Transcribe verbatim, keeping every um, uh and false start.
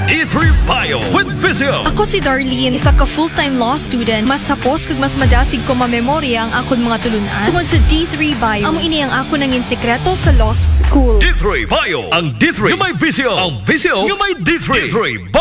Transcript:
D three Bio with Visio. Ako si Darlene, isa ka full-time law student. Mas sapos kag mas madasig ko mamemorya ang akon mga tulunan tungod sa D three Bio. Amo ini ang ako nangin sekreto sa law school. D three Bio. Ang D three yung may Visio. Ang Visio yung may D three. D three